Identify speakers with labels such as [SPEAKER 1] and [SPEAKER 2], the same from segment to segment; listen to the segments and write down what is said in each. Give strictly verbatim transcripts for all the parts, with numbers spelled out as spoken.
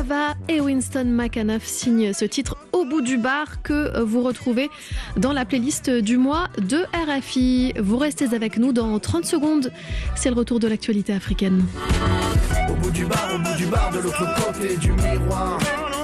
[SPEAKER 1] Ava et Winston McAnuff signent ce titre Au bout du bar que vous retrouvez dans la playlist du mois de R F I. Vous restez avec nous dans trente secondes. C'est le retour de l'actualité africaine.
[SPEAKER 2] Au bout du bar, au bout du bar, de l'autre côté du miroir.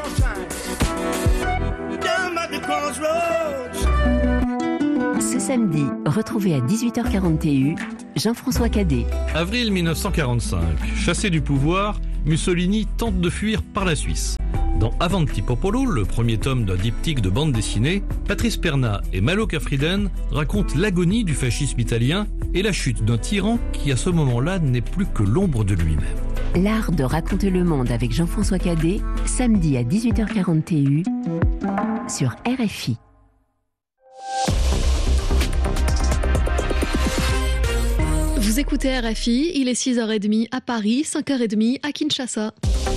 [SPEAKER 3] Ce samedi, retrouvez à dix-huit heures quarante et un Jean-François Cadet.
[SPEAKER 4] Avril mille neuf cent quarante-cinq, chassé du pouvoir, Mussolini tente de fuir par la Suisse. Dans Avanti Popolo, le premier tome d'un diptyque de bande dessinée, Patrice Perna et Malo Kafriden racontent l'agonie du fascisme italien et la chute d'un tyran qui à ce moment-là n'est plus que l'ombre de lui-même.
[SPEAKER 3] L'art de raconter le monde avec Jean-François Cadet, samedi à dix-huit heures quarante et un sur R F I.
[SPEAKER 1] Vous écoutez R F I, il est six heures trente à Paris, cinq heures trente à Kinshasa.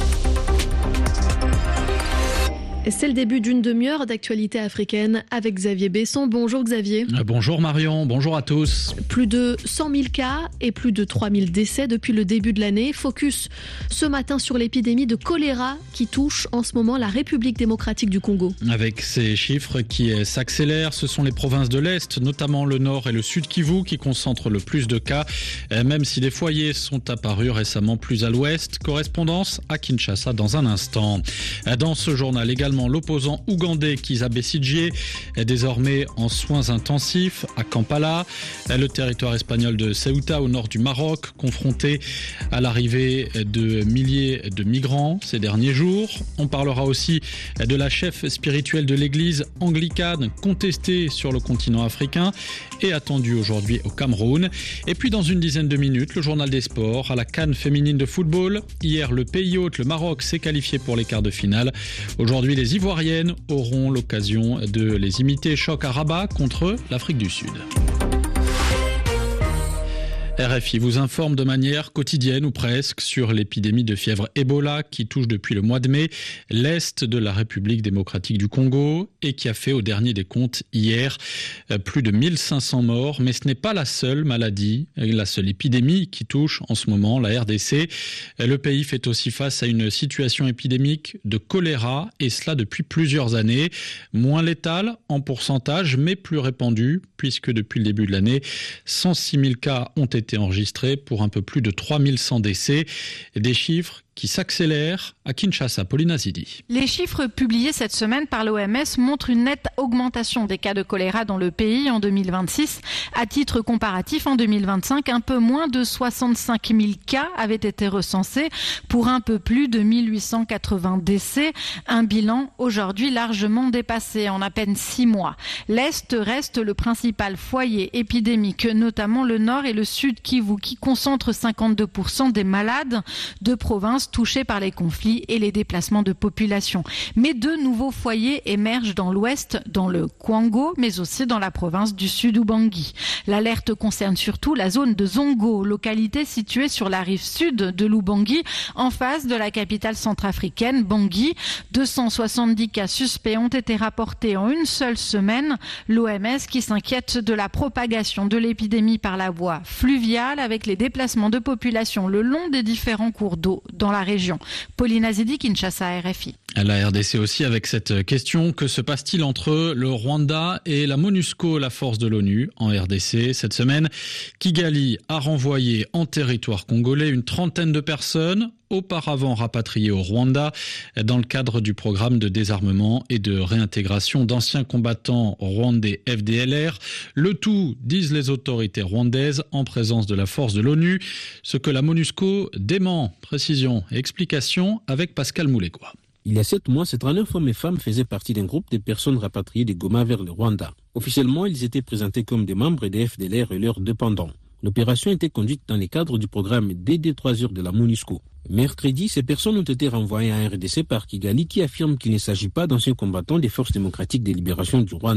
[SPEAKER 1] C'est le début d'une demi-heure d'actualité africaine avec Xavier Besson. Bonjour Xavier.
[SPEAKER 5] Bonjour Marion, bonjour à tous.
[SPEAKER 1] Plus de cent mille cas et plus de trois mille décès depuis le début de l'année. Focus ce matin sur l'épidémie de choléra qui touche en ce moment la République démocratique du Congo.
[SPEAKER 5] Avec ces chiffres qui s'accélèrent, ce sont les provinces de l'Est, notamment le Nord et le Sud Kivu, qui concentrent le plus de cas, même si des foyers sont apparus récemment plus à l'Ouest. Correspondance à Kinshasa dans un instant. Dans ce journal également, l'opposant ougandais Kizza Besigye est désormais en soins intensifs à Kampala, le territoire espagnol de Ceuta au nord du Maroc, confronté à l'arrivée de milliers de migrants ces derniers jours. On parlera aussi de la chef spirituelle de l'église anglicane contestée sur le continent africain et attendue aujourd'hui au Cameroun. Et puis dans une dizaine de minutes, le journal des sports à la CAN féminine de football. Hier, le pays hôte, le Maroc, s'est qualifié pour les quarts de finale. Aujourd'hui, les Ivoiriennes auront l'occasion de les imiter. Choc à Rabat contre l'Afrique du Sud. R F I vous informe de manière quotidienne ou presque sur l'épidémie de fièvre Ebola qui touche depuis le mois de mai l'Est de la République démocratique du Congo et qui a fait au dernier des comptes hier plus de mille cinq cents morts. Mais ce n'est pas la seule maladie, la seule épidémie qui touche en ce moment la R D C. Le pays fait aussi face à une situation épidémique de choléra et cela depuis plusieurs années. Moins létale en pourcentage mais plus répandue puisque depuis le début de l'année, cent six mille cas ont été été enregistré pour un peu plus de trois mille cent décès. Des chiffres qui s'accélèrent à Kinshasa. Pauline Azidi.
[SPEAKER 6] Les chiffres publiés cette semaine par l'O M S montrent une nette augmentation des cas de choléra dans le pays en deux mille vingt-six. À titre comparatif, en deux mille vingt-cinq, un peu moins de soixante-cinq mille cas avaient été recensés pour un peu plus de mille huit cent quatre-vingts décès. Un bilan aujourd'hui largement dépassé en à peine six mois. L'Est reste le principal foyer épidémique, notamment le Nord et le Sud Kivu, qui concentrent cinquante-deux pour cent des malades de provinces touchés par les conflits et les déplacements de population. Mais deux nouveaux foyers émergent dans l'ouest, dans le Kwango, mais aussi dans la province du Sud Ubangi. L'alerte concerne surtout la zone de Zongo, localité située sur la rive sud de l'Ubangi, en face de la capitale centrafricaine, Bangui. deux cent soixante-dix cas suspects ont été rapportés en une seule semaine. L'O M S qui s'inquiète de la propagation de l'épidémie par la voie fluviale avec les déplacements de population le long des différents cours d'eau dans la région. Pauline Azidi, Kinshasa, R F I.
[SPEAKER 5] La R D C aussi avec cette question, que se passe-t-il entre le Rwanda et la MONUSCO, la force de l'ONU en R D C? Cette semaine, Kigali a renvoyé en territoire congolais une trentaine de personnes auparavant rapatriés au Rwanda dans le cadre du programme de désarmement et de réintégration d'anciens combattants rwandais F D L R. Le tout, disent les autorités rwandaises, en présence de la force de l'ONU, ce que la MONUSCO dément. Précision et explication avec Pascal Moulégois.
[SPEAKER 7] Il y a sept mois, ces trente-neuf hommes et femmes faisaient partie d'un groupe de personnes rapatriées de Goma vers le Rwanda. Officiellement, ils étaient présentés comme des membres des F D L R et leurs dépendants. L'opération était conduite dans le cadre du programme D D trois heures de la MONUSCO. Mercredi, ces personnes ont été renvoyées en R D C par Kigali qui affirme qu'il ne s'agit pas d'anciens combattants des forces démocratiques de libération du Rwanda.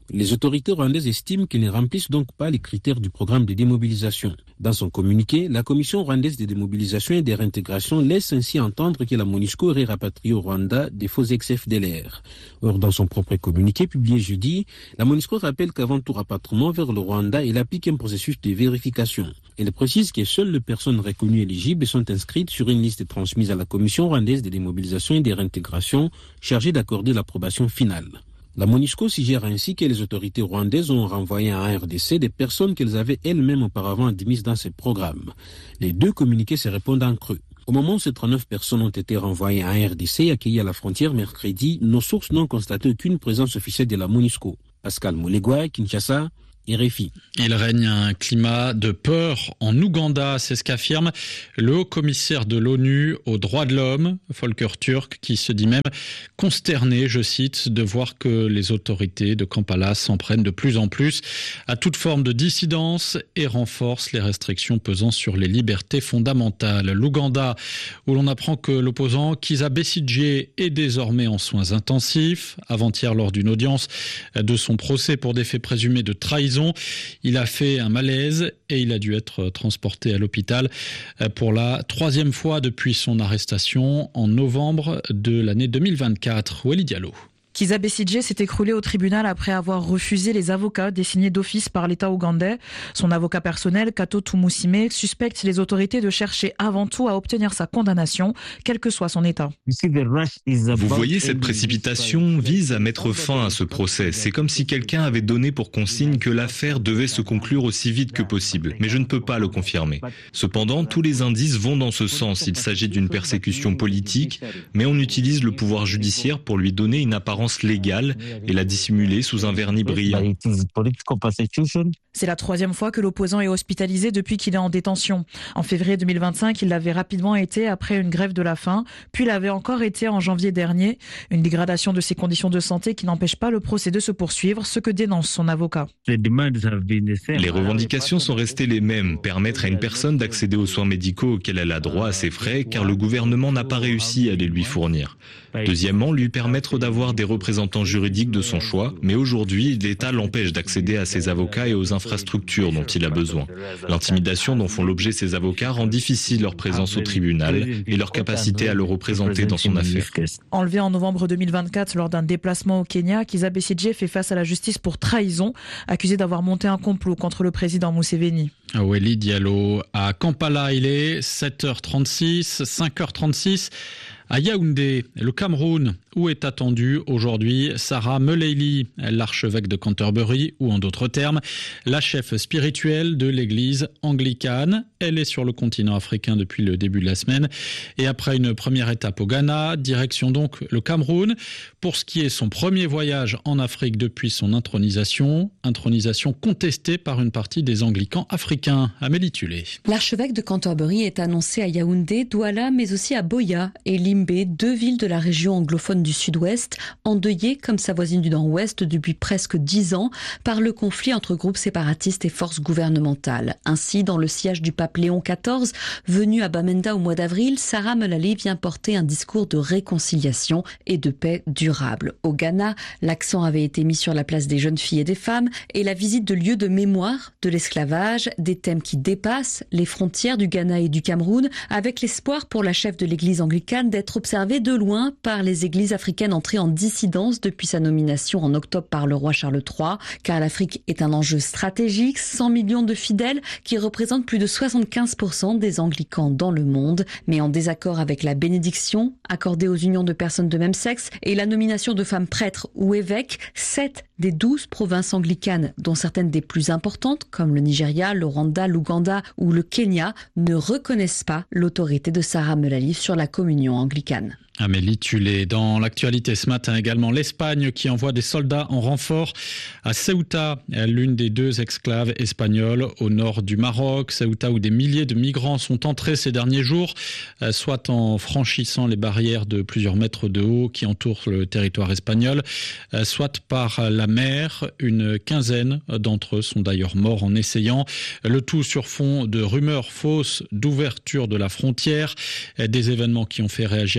[SPEAKER 7] Les autorités rwandaises estiment qu'ils ne remplissent donc pas les critères du programme de démobilisation. Dans son communiqué, la Commission rwandaise de démobilisation et de réintégration laisse ainsi entendre que la MONUSCO aurait rapatrié au Rwanda des faux ex-F D L R. Or, dans son propre communiqué publié jeudi, la MONUSCO rappelle qu'avant tout rapatriement vers le Rwanda, elle applique un processus de vérification. Elle précise que seules les personnes reconnues éligibles sont inscrites sur une liste transmise à la Commission rwandaise de démobilisation et de réintégration chargée d'accorder l'approbation finale. La MONUSCO suggère ainsi que les autorités rwandaises ont renvoyé à un R D C des personnes qu'elles avaient elles-mêmes auparavant admises dans ces programmes. Les deux communiqués se répondent en creux. Au moment où ces trente-neuf personnes ont été renvoyées à un R D C et accueillies à la frontière mercredi, nos sources n'ont constaté aucune présence officielle de la MONUSCO. Pascal Moulegua, Kinshasa, R F I.
[SPEAKER 5] Il règne un climat de peur en Ouganda, c'est ce qu'affirme le haut-commissaire de l'ONU aux droits de l'homme, Volker Turk, qui se dit même consterné, je cite, de voir que les autorités de Kampala s'en prennent de plus en plus à toute forme de dissidence et renforcent les restrictions pesant sur les libertés fondamentales. L'Ouganda, où l'on apprend que l'opposant Kizza Besigye est désormais en soins intensifs. Avant-hier, lors d'une audience de son procès pour des faits présumés de trahison, il a fait un malaise et il a dû être transporté à l'hôpital pour la troisième fois depuis son arrestation en novembre de l'année deux mille vingt-quatre. Wally Diallo.
[SPEAKER 8] Kizza Besigye s'est écroulé au tribunal après avoir refusé les avocats désignés d'office par l'État ougandais. Son avocat personnel, Kato Tumusime, suspecte les autorités de chercher avant tout à obtenir sa condamnation, quel que soit son état.
[SPEAKER 9] Vous voyez, cette précipitation vise à mettre fin à ce procès. C'est comme si quelqu'un avait donné pour consigne que l'affaire devait se conclure aussi vite que possible. Mais je ne peux pas le confirmer. Cependant, tous les indices vont dans ce sens. Il s'agit d'une persécution politique, mais on utilise le pouvoir judiciaire pour lui donner une apparence légale et la dissimuler sous un vernis brillant.
[SPEAKER 8] C'est la troisième fois que l'opposant est hospitalisé depuis qu'il est en détention. En février deux mille vingt-cinq, il l'avait rapidement été après une grève de la faim, puis l'avait encore été en janvier dernier. Une dégradation de ses conditions de santé qui n'empêche pas le procès de se poursuivre, ce que dénonce son avocat.
[SPEAKER 9] Les revendications sont restées les mêmes, permettre à une personne d'accéder aux soins médicaux auxquels elle a droit à ses frais, car le gouvernement n'a pas réussi à les lui fournir. Deuxièmement, lui permettre d'avoir des représentants juridiques de son choix, mais aujourd'hui, l'État l'empêche d'accéder à ses avocats et aux infrastructures dont il a besoin. L'intimidation dont font l'objet ses avocats rend difficile leur présence au tribunal et leur capacité à le représenter dans son affaire.
[SPEAKER 8] Enlevé en novembre deux mille vingt-quatre lors d'un déplacement au Kenya, Kizza Besigye fait face à la justice pour trahison, accusé d'avoir monté un complot contre le président Museveni.
[SPEAKER 5] Wally Diallo à Kampala, il est sept heures trente-six, cinq heures trente-six. À Yaoundé, le Cameroun, où est attendue aujourd'hui Sarah Meleili, l'archevêque de Canterbury, ou en d'autres termes, la chef spirituelle de l'église anglicane. Elle est sur le continent africain depuis le début de la semaine. Et après une première étape au Ghana, direction donc le Cameroun, pour ce qui est son premier voyage en Afrique depuis son intronisation. Intronisation contestée par une partie des anglicans africains. Amélie Tulé.
[SPEAKER 10] L'archevêque de Canterbury est annoncé à Yaoundé, Douala, mais aussi à Boya et Limbe, deux villes de la région anglophone du sud-ouest, endeuillées comme sa voisine du nord-ouest depuis presque dix ans par le conflit entre groupes séparatistes et forces gouvernementales. Ainsi, dans le siège du pape Léon quatorze, venu à Bamenda au mois d'avril, Sarah Meleili vient porter un discours de réconciliation et de paix durable. Au Ghana, l'accent avait été mis sur la place des jeunes filles et des femmes et la visite de lieux de mémoire de l'esclavage, des thèmes qui dépassent les frontières du Ghana et du Cameroun, avec l'espoir pour la chef de l'église anglicane d'être observée de loin par les églises africaines entrées en dissidence depuis sa nomination en octobre par le roi Charles trois, car l'Afrique est un enjeu stratégique, cent millions de fidèles qui représentent plus de soixante-quinze pour cent des anglicans dans le monde, mais en désaccord avec la bénédiction accordée aux unions de personnes de même sexe et la nomination de femmes prêtres ou évêques. Sept des douze provinces anglicanes, dont certaines des plus importantes, comme le Nigeria, le Rwanda, l'Ouganda ou le Kenya, ne reconnaissent pas l'autorité de Sarah Meleili sur la communion anglicane.
[SPEAKER 5] Amélie Tulé. Dans l'actualité ce matin également, l'Espagne qui envoie des soldats en renfort à Ceuta, l'une des deux exclaves espagnoles au nord du Maroc. Ceuta où des milliers de migrants sont entrés ces derniers jours, soit en franchissant les barrières de plusieurs mètres de haut qui entourent le territoire espagnol, soit par la mer. Une quinzaine d'entre eux sont d'ailleurs morts en essayant. Le tout sur fond de rumeurs fausses d'ouverture de la frontière. Des événements qui ont fait réagir les dirigeants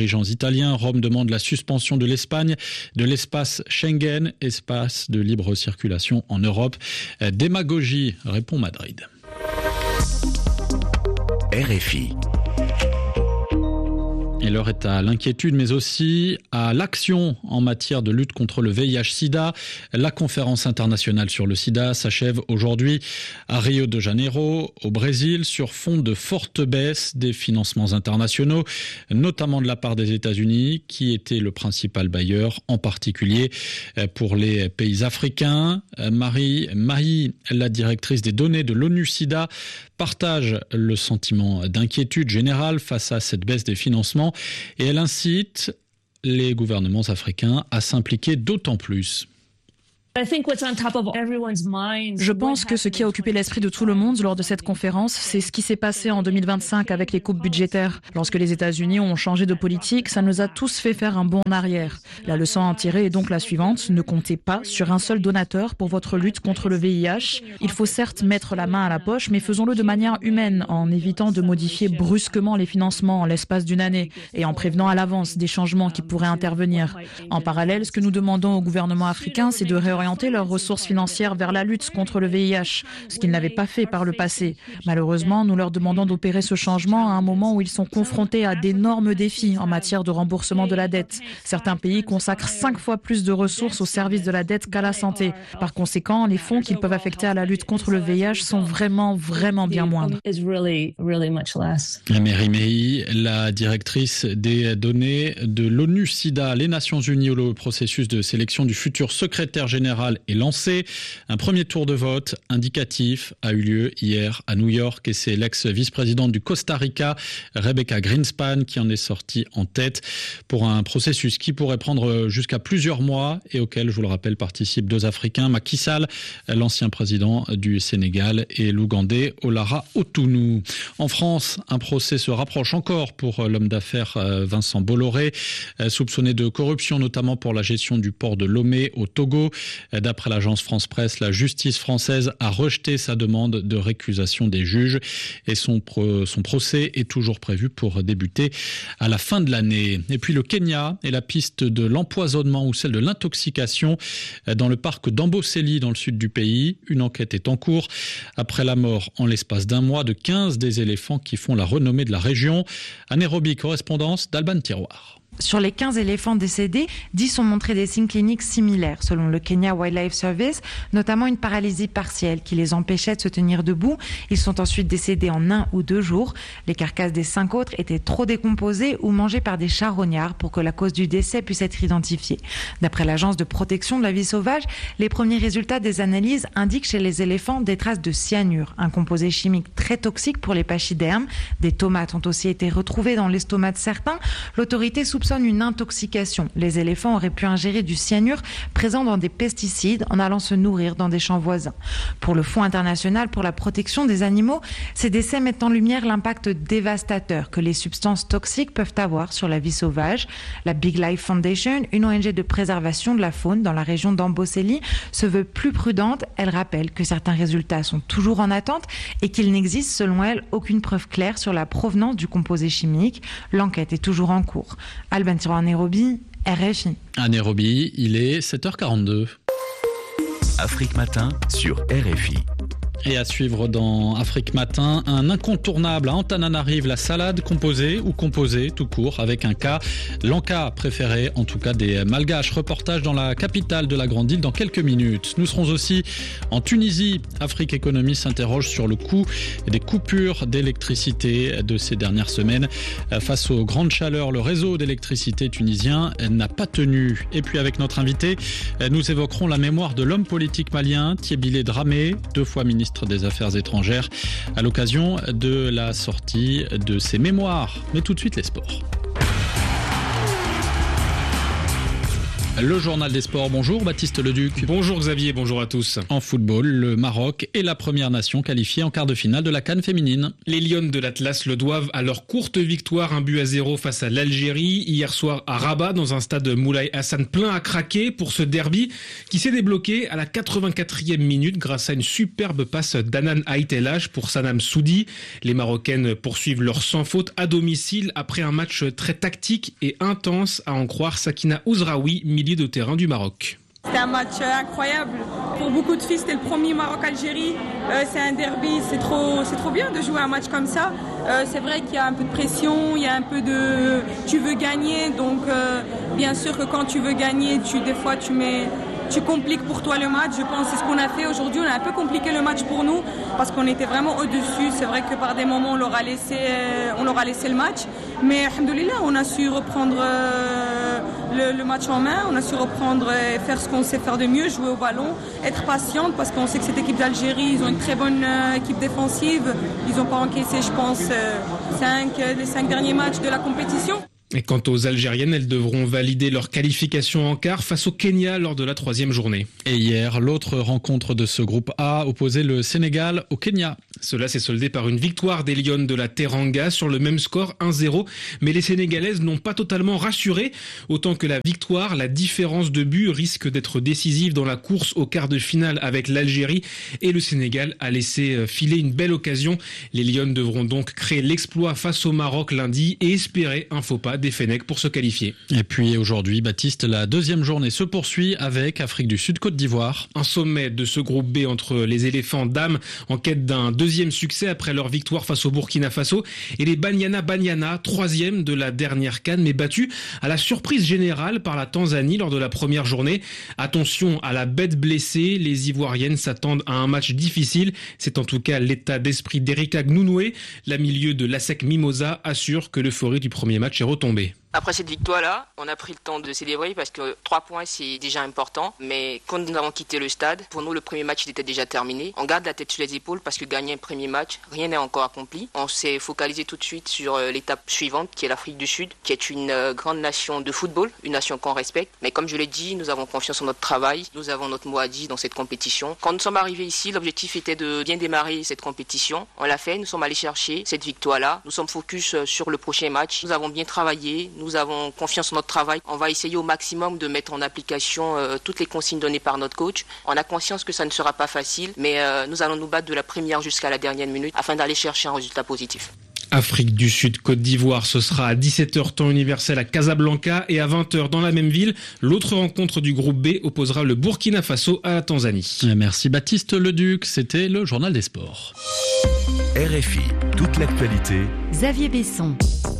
[SPEAKER 5] dirigeants italiens. Rome demande la suspension de l'Espagne de l'espace Schengen, espace de libre circulation en Europe. Démagogie, répond Madrid.
[SPEAKER 11] R F I.
[SPEAKER 5] Et l'heure est à l'inquiétude, mais aussi à l'action en matière de lutte contre le V I H sida. La conférence internationale sur le sida s'achève aujourd'hui à Rio de Janeiro, au Brésil, sur fond de forte baisse des financements internationaux, notamment de la part des États-Unis, qui étaient le principal bailleur, en particulier pour les pays africains. Marie Mahi, la directrice des données de l'ONU SIDA, partage le sentiment d'inquiétude générale face à cette baisse des financements et elle incite les gouvernements africains à s'impliquer d'autant plus.
[SPEAKER 8] Je pense que ce qui a occupé l'esprit de tout le monde lors de cette conférence, c'est ce qui s'est passé en deux mille vingt-cinq avec les coupes budgétaires. Lorsque les États-Unis ont changé de politique, ça nous a tous fait faire un bond en arrière. La leçon à en tirer est donc la suivante. Ne comptez pas sur un seul donateur pour votre lutte contre le V I H. Il faut certes mettre la main à la poche, mais faisons-le de manière humaine, en évitant de modifier brusquement les financements en l'espace d'une année et en prévenant à l'avance des changements qui pourraient intervenir. En parallèle, ce que nous demandons au gouvernement africain, c'est de réorienter leurs ressources financières vers la lutte contre le V I H, ce qu'ils n'avaient pas fait par le passé. Malheureusement, nous leur demandons d'opérer ce changement à un moment où ils sont confrontés à d'énormes défis en matière de remboursement de la dette. Certains pays consacrent cinq fois plus de ressources au service de la dette qu'à la santé. Par conséquent, les fonds qu'ils peuvent affecter à la lutte contre le V I H sont vraiment, vraiment bien moindres.
[SPEAKER 5] Mary Mehi, la directrice des données de l'ONU SIDA, les Nations Unies, où le processus de sélection du futur secrétaire général est lancé. Un premier tour de vote indicatif a eu lieu hier à New York et c'est l'ex-vice-présidente du Costa Rica, Rebecca Greenspan, qui en est sortie en tête pour un processus qui pourrait prendre jusqu'à plusieurs mois et auquel, je vous le rappelle, participent deux Africains, Macky Sall, l'ancien président du Sénégal, et l'Ougandais Olara Otounou. En France, un procès se rapproche encore pour l'homme d'affaires Vincent Bolloré, soupçonné de corruption, notamment pour la gestion du port de Lomé au Togo. D'après l'agence France Presse, la justice française a rejeté sa demande de récusation des juges et son, pro, son procès est toujours prévu pour débuter à la fin de l'année. Et puis le Kenya et la piste de l'empoisonnement ou celle de l'intoxication dans le parc d'Amboseli dans le sud du pays. Une enquête est en cours après la mort en l'espace d'un mois de quinze des éléphants qui font la renommée de la région. À Nairobi, correspondance d'Alban Tiroir.
[SPEAKER 12] Sur les quinze éléphants décédés, dix ont montré des signes cliniques similaires, selon le Kenya Wildlife Service, notamment une paralysie partielle qui les empêchait de se tenir debout. Ils sont ensuite décédés en un ou deux jours. Les carcasses des cinq autres étaient trop décomposées ou mangées par des charognards pour que la cause du décès puisse être identifiée. D'après l'Agence de protection de la vie sauvage, les premiers résultats des analyses indiquent chez les éléphants des traces de cyanure, un composé chimique très toxique pour les pachydermes. Des tomates ont aussi été retrouvées dans l'estomac de certains. L'autorité soupçonne une intoxication. Les éléphants auraient pu ingérer du cyanure présent dans des pesticides en allant se nourrir dans des champs voisins. Pour le Fonds international pour la protection des animaux, ces décès mettent en lumière l'impact dévastateur que les substances toxiques peuvent avoir sur la vie sauvage. La Big Life Foundation, une O N G de préservation de la faune dans la région d'Amboseli, se veut plus prudente. Elle rappelle que certains résultats sont toujours en attente et qu'il n'existe selon elle aucune preuve claire sur la provenance du composé chimique. L'enquête est toujours en cours. Alban Tiroir, Nairobi, R F I.
[SPEAKER 5] À Nairobi, il est sept heures quarante-deux.
[SPEAKER 11] Afrique Matin sur R F I.
[SPEAKER 5] Et à suivre dans Afrique Matin, un incontournable à Antananarive, la salade composée ou composée tout court avec un K. L'Anka préféré en tout cas des Malgaches. Reportage dans la capitale de la Grande Île dans quelques minutes. Nous serons aussi en Tunisie. Afrique Économie s'interroge sur le coût des coupures d'électricité de ces dernières semaines. Face aux grandes chaleurs, le réseau d'électricité tunisien n'a pas tenu. Et puis avec notre invité, nous évoquerons la mémoire de l'homme politique malien, Thiébilé Dramé, deux fois ministre des Affaires étrangères, à l'occasion de la sortie de ses mémoires. Mais tout de suite, les sports. Le journal des sports, bonjour Baptiste Leduc.
[SPEAKER 13] Bonjour Xavier, bonjour à tous.
[SPEAKER 5] En football, le Maroc est la première nation qualifiée en quart de finale de la CAN féminine.
[SPEAKER 13] Les Lionnes de l'Atlas le doivent à leur courte victoire, un but à zéro face à l'Algérie, hier soir à Rabat, dans un stade Moulay Hassan plein à craquer pour ce derby qui s'est débloqué à la quatre-vingt-quatrième minute grâce à une superbe passe d'Anan Ait El Hadj pour Sanam Soudi. Les Marocaines poursuivent leur sans faute à domicile après un match très tactique et intense, à en croire Sakina Ouzraoui, milieu de terrain du Maroc.
[SPEAKER 14] C'était un match incroyable. Pour beaucoup de filles, c'était le premier Maroc-Algérie. Euh, c'est un derby, c'est trop, c'est trop bien de jouer un match comme ça. Euh, c'est vrai qu'il y a un peu de pression, il y a un peu de... Tu veux gagner, donc euh, bien sûr que quand tu veux gagner, tu, des fois tu mets... Tu compliques pour toi le match, je pense que c'est ce qu'on a fait aujourd'hui. On a un peu compliqué le match pour nous parce qu'on était vraiment au-dessus. C'est vrai que par des moments, on leur a laissé, on leur a laissé le match. Mais alhamdoulilah, on a su reprendre le, le match en main. On a su reprendre et faire ce qu'on sait faire de mieux, jouer au ballon, être patiente parce qu'on sait que cette équipe d'Algérie, ils ont une très bonne équipe défensive. Ils n'ont pas encaissé, je pense, cinq, les cinq derniers matchs de la compétition.
[SPEAKER 13] Et quant aux Algériennes, elles devront valider leur qualification en quart face au Kenya lors de la troisième journée.
[SPEAKER 5] Et hier, l'autre rencontre de ce groupe A opposait le Sénégal au Kenya.
[SPEAKER 13] Cela s'est soldé par une victoire des Lionnes de la Teranga sur le même score un zéro. Mais les Sénégalaises n'ont pas totalement rassuré. Autant que la victoire, la différence de but risque d'être décisive dans la course au quart de finale avec l'Algérie. Et le Sénégal a laissé filer une belle occasion. Les Lionnes devront donc créer l'exploit face au Maroc lundi et espérer un faux pas des Fennecs pour se qualifier.
[SPEAKER 5] Et puis aujourd'hui, Baptiste, la deuxième journée se poursuit avec Afrique du Sud, Côte d'Ivoire.
[SPEAKER 13] Un sommet de ce groupe B entre les éléphants dames en quête d'un deuxième succès après leur victoire face au Burkina Faso et les Banyana Banyana, troisième de la dernière CAN, mais battus à la surprise générale par la Tanzanie lors de la première journée. Attention à la bête blessée, les Ivoiriennes s'attendent à un match difficile. C'est en tout cas l'état d'esprit d'Erika Gnounoue. La milieu de l'A S E C Mimosa assure que l'euphorie du premier match est retombée.
[SPEAKER 15] Après cette victoire-là, on a pris le temps de célébrer parce que trois points, c'est déjà important. Mais quand nous avons quitté le stade, pour nous, le premier match il était déjà terminé. On garde la tête sur les épaules parce que gagner un premier match, rien n'est encore accompli. On s'est focalisé tout de suite sur l'étape suivante, qui est l'Afrique du Sud, qui est une grande nation de football, une nation qu'on respecte. Mais comme je l'ai dit, nous avons confiance en notre travail. Nous avons notre mot à dire dans cette compétition. Quand nous sommes arrivés ici, l'objectif était de bien démarrer cette compétition. On l'a fait, nous sommes allés chercher cette victoire-là. Nous sommes focus sur le prochain match. Nous avons bien travaillé. Nous avons confiance en notre travail. On va essayer au maximum de mettre en application euh, toutes les consignes données par notre coach. On a conscience que ça ne sera pas facile, mais euh, nous allons nous battre de la première jusqu'à la dernière minute afin d'aller chercher un résultat positif.
[SPEAKER 13] Afrique du Sud, Côte d'Ivoire, ce sera à dix-sept heures temps universel à Casablanca et à vingt heures dans la même ville. L'autre rencontre du groupe B opposera le Burkina Faso à la Tanzanie.
[SPEAKER 5] Merci Baptiste Leduc, c'était le journal des sports.
[SPEAKER 11] R F I, toute l'actualité.
[SPEAKER 3] Xavier Besson.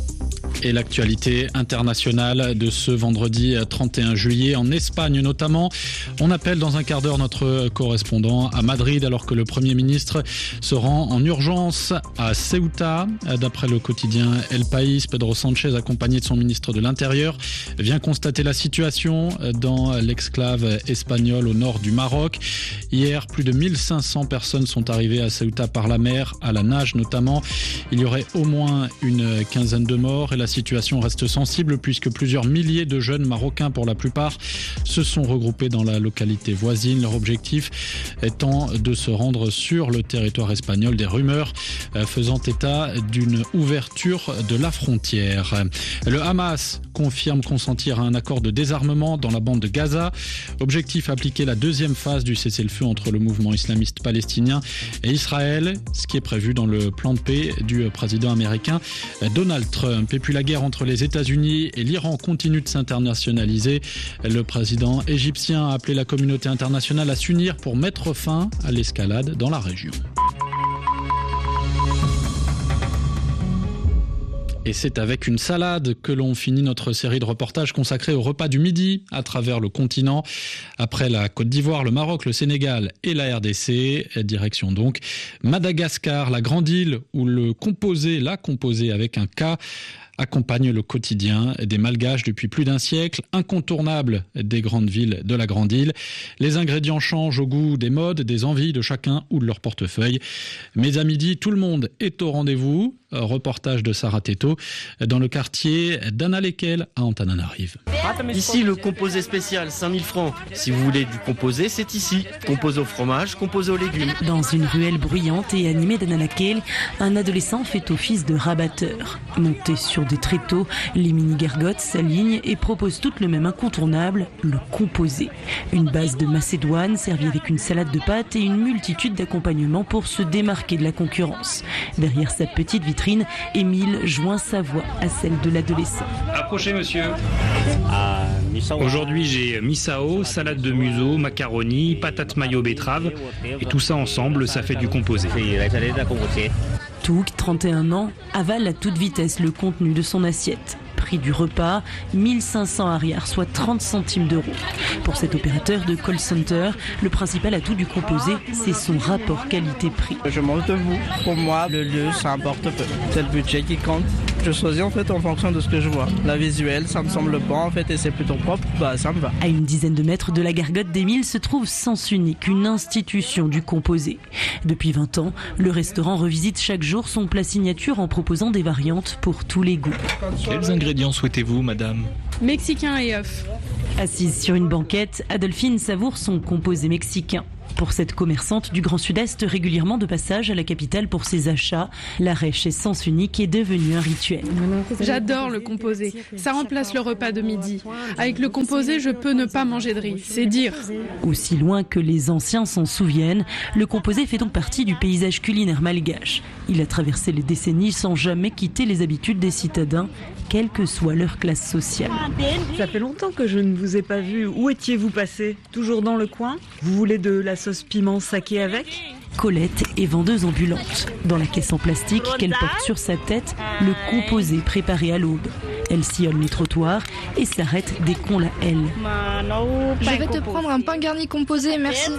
[SPEAKER 5] Et l'actualité internationale de ce vendredi trente et un juillet en Espagne notamment. On appelle dans un quart d'heure notre correspondant à Madrid alors que le Premier ministre se rend en urgence à Ceuta. D'après le quotidien El País, Pedro Sánchez, accompagné de son ministre de l'Intérieur, vient constater la situation dans l'exclave espagnole au nord du Maroc. Hier, plus de mille cinq cents personnes sont arrivées à Ceuta par la mer, à la nage notamment. Il y aurait au moins une quinzaine de morts et la situation reste sensible puisque plusieurs milliers de jeunes marocains pour la plupart se sont regroupés dans la localité voisine. Leur objectif étant de se rendre sur le territoire espagnol. Des rumeurs faisant état d'une ouverture de la frontière. Le Hamas confirme consentir à un accord de désarmement dans la bande de Gaza. Objectif, appliquer la deuxième phase du cessez-le-feu entre le mouvement islamiste palestinien et Israël, ce qui est prévu dans le plan de paix du président américain Donald Trump. Et puis la guerre entre les États-Unis et l'Iran continue de s'internationaliser. Le président égyptien a appelé la communauté internationale à s'unir pour mettre fin à l'escalade dans la région. Et c'est avec une salade que l'on finit notre série de reportages consacrés au repas du midi à travers le continent. Après la Côte d'Ivoire, le Maroc, le Sénégal et la R D C, direction donc Madagascar, la grande île où le composé, la composée avec un K, accompagne le quotidien des Malgaches depuis plus d'un siècle, incontournable des grandes villes de la grande île. Les ingrédients changent au goût des modes, des envies de chacun ou de leur portefeuille. Mais à midi, tout le monde est au rendez-vous. Reportage de Sarah Teto dans le quartier d'Anna-Lekel à Antananarive.
[SPEAKER 16] Ici, le composé spécial, cinq mille francs. Si vous voulez du composé, c'est ici. Composé au fromage, composé aux légumes.
[SPEAKER 17] Dans une ruelle bruyante et animée d'Anna-Lekel, un adolescent fait office de rabatteur. Monté sur des tréteaux, les mini-gargotes s'alignent et proposent toutes le même incontournable, le composé. Une base de macédoine servie avec une salade de pâtes et une multitude d'accompagnements pour se démarquer de la concurrence. Derrière sa petite vitrine, Émile joint sa voix à celle de l'adolescent.
[SPEAKER 18] Approchez, monsieur. Aujourd'hui, j'ai misao, salade de museau, macaroni, patates mayo betterave. Et tout ça ensemble, ça fait du composé.
[SPEAKER 17] Touk, trente et un ans, avale à toute vitesse le contenu de son assiette. Prix du repas, mille cinq cents arrières, soit trente centimes d'euros. Pour cet opérateur de call center, le principal atout du composé, c'est son rapport qualité-prix.
[SPEAKER 19] Je mange debout. Pour moi, le lieu, ça importe peu. C'est le budget qui compte. Je choisis en fait en fonction de ce que je vois. La visuelle, ça me semble bon en fait et c'est plutôt propre, bah ça me va.
[SPEAKER 17] À une dizaine de mètres de la gargote d'Émile se trouve Sens Unique, une institution du composé. Depuis vingt ans, le restaurant revisite chaque jour son plat signature en proposant des variantes pour tous les goûts.
[SPEAKER 9] Quels ingrédients souhaitez-vous, madame ?
[SPEAKER 14] Mexicain et œufs.
[SPEAKER 17] Assise sur une banquette, Adolphine savoure son composé mexicain. Pour cette commerçante du Grand Sud-Est régulièrement de passage à la capitale pour ses achats, l'arrêt chez Sens Unique est devenu un rituel.
[SPEAKER 14] J'adore le composé. Ça remplace le repas de midi. Avec le composé, je peux ne pas manger de riz. C'est dire.
[SPEAKER 17] Aussi loin que les anciens s'en souviennent, le composé fait donc partie du paysage culinaire malgache. Il a traversé les décennies sans jamais quitter les habitudes des citadins, quelle que soit leur classe sociale.
[SPEAKER 20] Ça fait longtemps que je ne vous ai pas vu. Où étiez-vous passé ? Toujours dans le coin ? Vous voulez de la sauce piment saké avec ?
[SPEAKER 17] Colette est vendeuse ambulante. Dans la caisse en plastique qu'elle porte sur sa tête, le composé préparé à l'aube. Elle sillonne les trottoirs et s'arrête dès qu'on la hèle.
[SPEAKER 21] Je vais te prendre un pain garni composé, merci.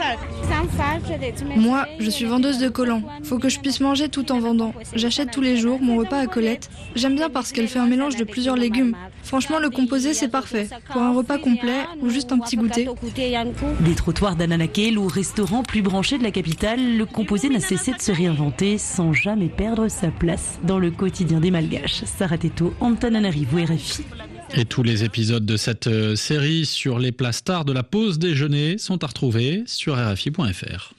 [SPEAKER 21] Moi, je suis vendeuse de collants. Faut que je puisse manger tout en vendant. J'achète tous les jours mon repas à Colette. J'aime bien parce qu'elle fait un mélange de plusieurs légumes. Franchement, le composé, c'est parfait. Pour un repas complet ou juste un petit goûter.
[SPEAKER 17] Des trottoirs d'Anna-Lekel au restaurant plus branché de la capitale, le composé n'a cessé de se réinventer sans jamais perdre sa place dans le quotidien des Malgaches. Sarah Teto, Antananarivo, R F I.
[SPEAKER 5] Et tous les épisodes de cette série sur les plats stars de la pause déjeuner sont à retrouver sur R F I point F R.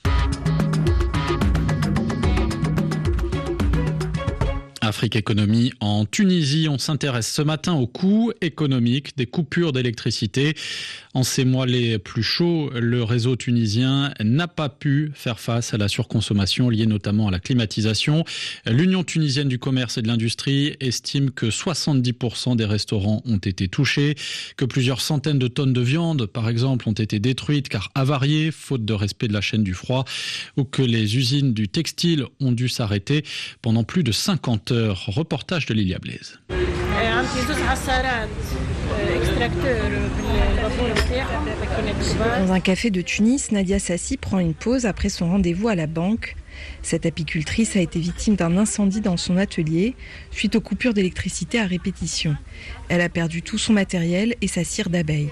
[SPEAKER 5] Afrique Économie en Tunisie, on s'intéresse ce matin aux coûts économiques des coupures d'électricité. En ces mois les plus chauds, le réseau tunisien n'a pas pu faire face à la surconsommation liée notamment à la climatisation. L'Union tunisienne du commerce et de l'industrie estime que soixante-dix pour cent des restaurants ont été touchés, que plusieurs centaines de tonnes de viande, par exemple, ont été détruites car avariées, faute de respect de la chaîne du froid, ou que les usines du textile ont dû s'arrêter pendant plus de cinquante heures. Reportage de Lilia Blaise.
[SPEAKER 22] Dans un café de Tunis, Nadia Sassi prend une pause après son rendez-vous à la banque. Cette apicultrice a été victime d'un incendie dans son atelier suite aux coupures d'électricité à répétition. Elle a perdu tout son matériel et sa cire d'abeille.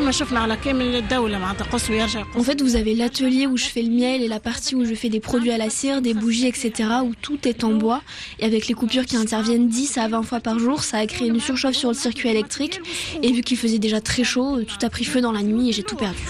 [SPEAKER 21] En fait, vous avez l'atelier où je fais le miel et la partie où je fais des produits à la cire, des bougies, et cetera, où tout est en bois. Et avec les coupures qui interviennent dix à vingt fois par jour, ça a créé une surchauffe sur le circuit électrique. Et vu qu'il faisait déjà très chaud, tout a pris feu dans la nuit et j'ai tout perdu.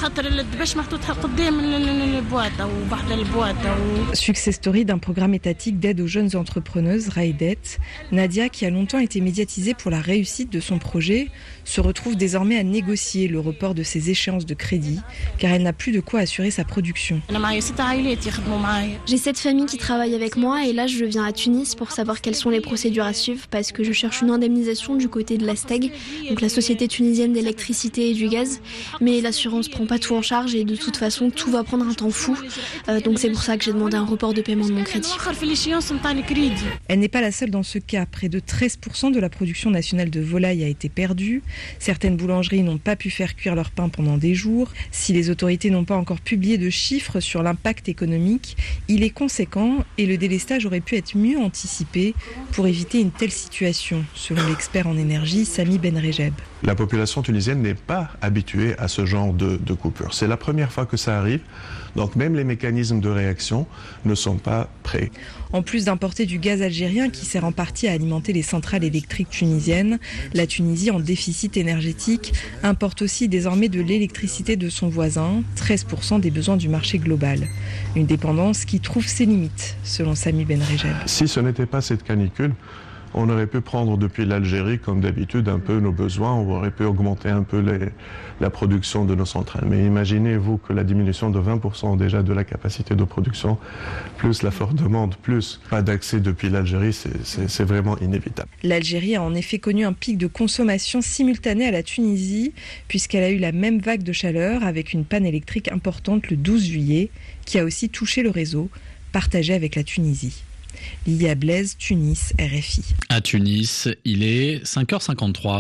[SPEAKER 22] Success story d'un programme étatique d'aide aux jeunes entrepreneuses, Raidet. Nadia, qui a longtemps été médiatisée pour la réussite de son projet, se retrouve désormais à négocier le report de ses échéances de crédit, car elle n'a plus de quoi assurer sa production.
[SPEAKER 21] J'ai sept familles qui travaillent avec moi et là je viens à Tunis pour savoir quelles sont les procédures à suivre parce que je cherche une indemnisation du côté de l'Asteg, donc la Société tunisienne d'électricité et du gaz, mais l'assurance prend pas tout en charge et de toute façon tout va prendre un temps fou, euh, donc c'est pour ça que j'ai demandé un report de paiement de mon crédit.
[SPEAKER 22] Elle n'est pas la seule dans ce cas. Près de treize pour cent de la production nationale de volaille a été perdue. Certaines boulangeries n'ont pas pu faire cuire leur pain pendant des jours. Si les autorités n'ont pas encore publié de chiffres sur l'impact économique, il est conséquent et le délestage aurait pu être mieux anticipé pour éviter une telle situation, selon l'expert en énergie Sami Benrejeb.
[SPEAKER 2] La population tunisienne n'est pas habituée à ce genre de, de coupure. C'est la première fois que ça arrive, donc même les mécanismes de réaction ne sont pas prêts.
[SPEAKER 22] En plus d'importer du gaz algérien qui sert en partie à alimenter les centrales électriques tunisiennes, la Tunisie, en déficit énergétique, importe aussi désormais de l'électricité de son voisin, treize pour cent des besoins du marché global. Une dépendance qui trouve ses limites, selon Sami Benrejeb.
[SPEAKER 2] Si ce n'était pas cette canicule, on aurait pu prendre depuis l'Algérie, comme d'habitude, un peu nos besoins, on aurait pu augmenter un peu les, la production de nos centrales. Mais imaginez-vous que la diminution de vingt pour cent déjà de la capacité de production, plus la forte demande, plus pas d'accès depuis l'Algérie, c'est, c'est, c'est vraiment inévitable.
[SPEAKER 22] L'Algérie a en effet connu un pic de consommation simultané à la Tunisie, puisqu'elle a eu la même vague de chaleur avec une panne électrique importante le douze juillet, qui a aussi touché le réseau, partagé avec la Tunisie. Lilia Blaise, Tunis, R F I.
[SPEAKER 5] À Tunis, il est cinq heures cinquante-trois.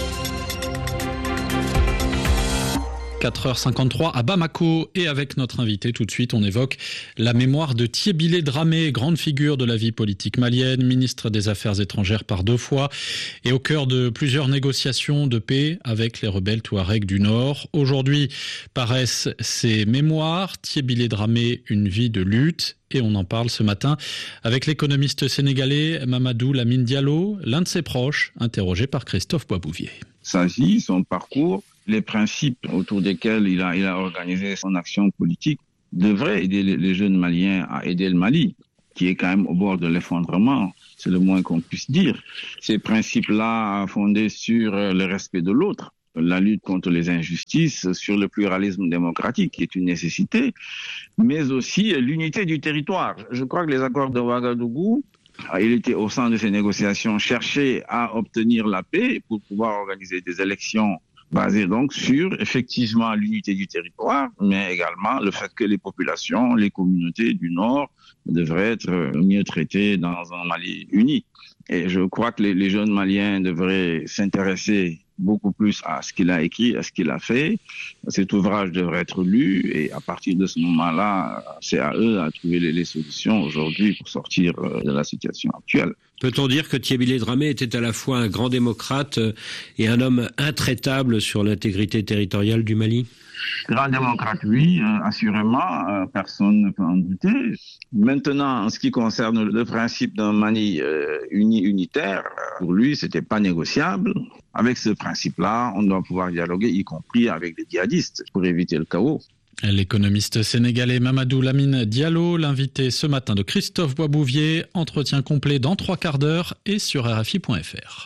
[SPEAKER 5] quatre heures cinquante-trois à Bamako et avec notre invité tout de suite on évoque la mémoire de Thiébilé Dramé, grande figure de la vie politique malienne, ministre des Affaires étrangères par deux fois et au cœur de plusieurs négociations de paix avec les rebelles touaregs du Nord. Aujourd'hui paraissent ses mémoires, Thiébilé Dramé, une vie de lutte. Et on en parle ce matin avec l'économiste sénégalais Mamadou Lamine Diallo, l'un de ses proches, interrogé par Christophe Boisbouvier.
[SPEAKER 4] Sa vie, son parcours, les principes autour desquels il a, il a organisé son action politique devraient aider les jeunes Maliens à aider le Mali, qui est quand même au bord de l'effondrement, c'est le moins qu'on puisse dire. Ces principes-là fondés sur le respect de l'autre, la lutte contre les injustices, sur le pluralisme démocratique, qui est une nécessité, mais aussi l'unité du territoire. Je crois que les accords de Ouagadougou, il était au sein de ces négociations, cherchaient à obtenir la paix pour pouvoir organiser des élections basées donc sur effectivement l'unité du territoire, mais également le fait que les populations, les communautés du Nord devraient être mieux traitées dans un Mali uni. Et je crois que les, les jeunes Maliens devraient s'intéresser beaucoup plus à ce qu'il a écrit, à ce qu'il a fait. Cet ouvrage devrait être lu et à partir de ce moment-là, c'est à eux à trouver les, les solutions aujourd'hui pour sortir de la situation actuelle.
[SPEAKER 23] Peut-on dire que Thiébilé Dramé était à la fois un grand démocrate et un homme intraitable sur l'intégrité territoriale du Mali ?
[SPEAKER 4] Grand démocrate, oui, euh, assurément, euh, personne ne peut en douter. Maintenant, en ce qui concerne le principe d'un Mali euh, uni, unitaire, pour lui, c'était pas négociable. Avec ce principe-là, on doit pouvoir dialoguer, y compris avec les djihadistes, pour éviter le chaos.
[SPEAKER 5] L'économiste sénégalais Mamadou Lamine Diallo, l'invité ce matin de Christophe Boisbouvier, entretien complet dans trois quarts d'heure et sur R F I point F R.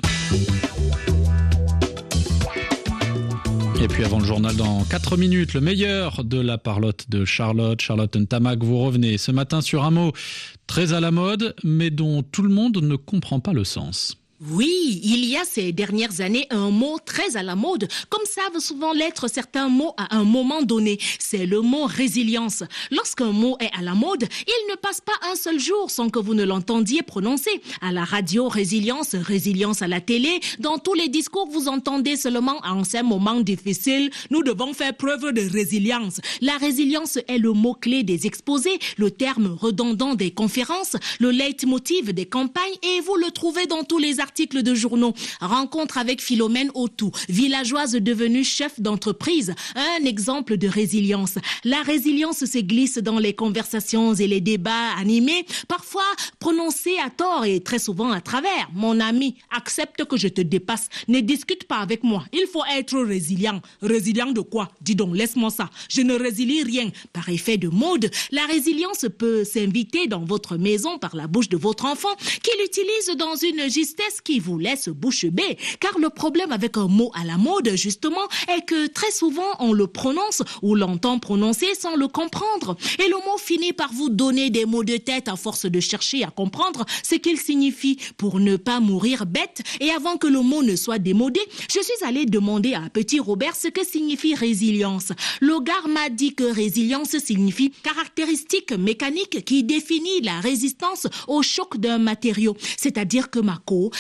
[SPEAKER 5] Et puis avant le journal dans quatre minutes, le meilleur de la parlotte de Charlotte. Charlotte Ntamak, vous revenez ce matin sur un mot très à la mode, mais dont tout le monde ne comprend pas le sens.
[SPEAKER 24] Oui, il y a ces dernières années un mot très à la mode, comme savent souvent l'être certains mots à un moment donné. C'est le mot résilience. Lorsqu'un mot est à la mode, il ne passe pas un seul jour sans que vous ne l'entendiez prononcer. À la radio, résilience, résilience à la télé. Dans tous les discours, vous entendez seulement en ces moments difficiles, nous devons faire preuve de résilience. La résilience est le mot-clé des exposés, le terme redondant des conférences, le leitmotiv des campagnes et vous le trouvez dans tous les articles de journaux. Rencontre avec Philomène Autou, villageoise devenue chef d'entreprise. Un exemple de résilience. La résilience se glisse dans les conversations et les débats animés, parfois prononcés à tort et très souvent à travers. Mon ami, accepte que je te dépasse. Ne discute pas avec moi. Il faut être résilient. Résilient de quoi? Dis donc, laisse-moi ça. Je ne résilie rien. Par effet de mode, la résilience peut s'inviter dans votre maison par la bouche de votre enfant qui l'utilise dans une justesse qui vous laisse bouche bée. Car le problème avec un mot à la mode, justement, est que très souvent, on le prononce ou l'entend prononcer sans le comprendre. Et le mot finit par vous donner des maux de tête à force de chercher à comprendre ce qu'il signifie. Pour ne pas mourir bête, et avant que le mot ne soit démodé, je suis allée demander à petit Robert ce que signifie résilience. Le gars m'a dit que résilience signifie caractéristique mécanique qui définit la résistance au choc d'un matériau. C'est-à-dire que Mako,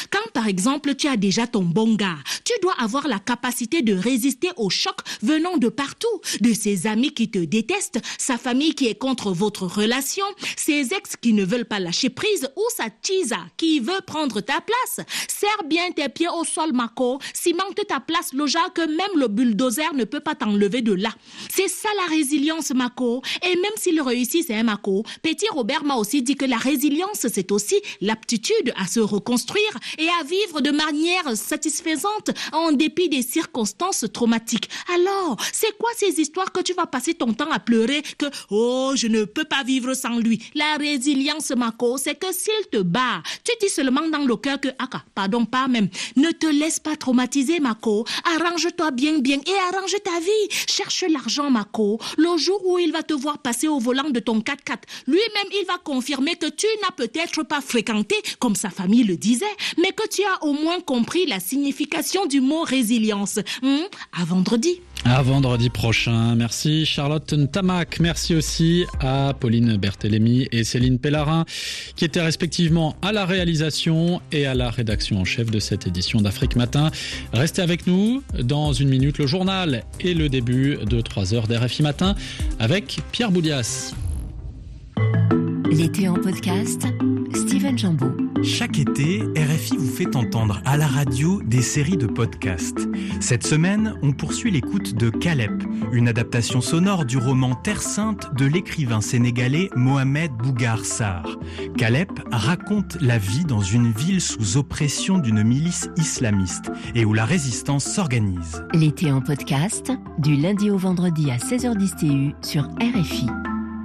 [SPEAKER 24] Quand par exemple tu as déjà ton bon gars, tu dois avoir la capacité de résister aux chocs venant de partout, de ses amis qui te détestent, sa famille qui est contre votre relation, ses ex qui ne veulent pas lâcher prise ou sa tisa qui veut prendre ta place. Serre bien tes pieds au sol, Mako, cimente ta place, Loja, que même le bulldozer ne peut pas t'enlever de là. C'est ça la résilience, Mako. Et même s'il réussit, c'est un Mako. Petit Robert m'a aussi dit que la résilience, c'est aussi l'aptitude à se reconstruire et à vivre de manière satisfaisante en dépit des circonstances traumatiques. Alors, c'est quoi ces histoires que tu vas passer ton temps à pleurer que « Oh, je ne peux pas vivre sans lui ». La résilience, Mako, c'est que s'il te bat, tu dis seulement dans le cœur que « Ah, pardon, pas même ». Ne te laisse pas traumatiser, Mako. Arrange-toi bien, bien et arrange ta vie. Cherche l'argent, Mako. Le jour où il va te voir passer au volant de ton quatre-quatre, lui-même, il va confirmer que tu n'as peut-être pas fréquenté, comme sa famille le disait, mais que tu as au moins compris la signification du mot résilience. Hum, à vendredi.
[SPEAKER 5] À vendredi prochain. Merci Charlotte Ntamak. Merci aussi à Pauline Berthélémy et Céline Pellarin qui étaient respectivement à la réalisation et à la rédaction en chef de cette édition d'Afrique Matin. Restez avec nous. Dans une minute, le journal et le début de trois heures d'R F I Matin avec Pierre Boudias.
[SPEAKER 3] L'été en podcast, Steven Jambeau.
[SPEAKER 1] Chaque été, R F I vous fait entendre à la radio des séries de podcasts. Cette semaine, on poursuit l'écoute de Calep, une adaptation sonore du roman Terre Sainte de l'écrivain sénégalais Mohamed Bougar Sarr. Calep raconte la vie dans une ville sous oppression d'une milice islamiste et où la résistance s'organise.
[SPEAKER 3] L'été en podcast, du lundi au vendredi à seize heures dix T U sur R F I.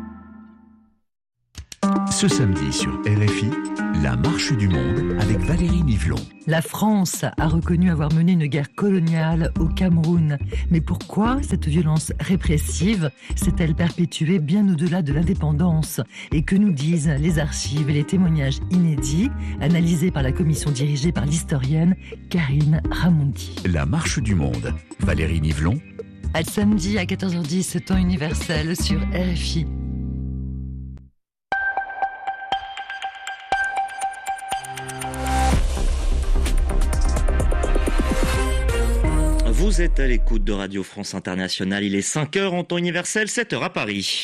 [SPEAKER 11] Ce samedi sur R F I, la marche du monde avec Valérie Nivelon.
[SPEAKER 6] La France a reconnu avoir mené une guerre coloniale au Cameroun. Mais pourquoi cette violence répressive s'est-elle perpétuée bien au-delà de l'indépendance? Et que nous disent les archives et les témoignages inédits analysés par la commission dirigée par l'historienne Karine Ramondi?
[SPEAKER 11] La marche du monde, Valérie Nivelon.
[SPEAKER 6] À samedi à quatorze heures dix, temps universel sur R F I.
[SPEAKER 7] Vous êtes à l'écoute de Radio France Internationale, il est cinq heures en temps universel, sept heures à Paris.